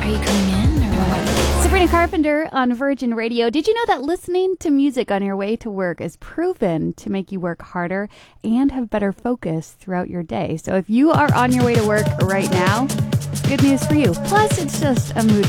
Are you coming in or what? Sabrina Carpenter on Virgin Radio. Did you know that listening to music on your way to work is proven to make you work harder and have better focus throughout your day? So if you are on your way to work right now, it's good news for you. Plus, it's just a mood